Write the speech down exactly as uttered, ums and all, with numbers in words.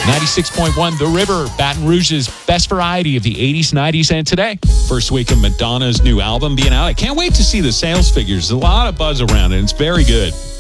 ninety-six point one The River, Baton Rouge's best variety of the eighties, nineties, and today. First week of Madonna's new album being out. I can't wait to see the sales figures. There's a lot of buzz around it. It's very good.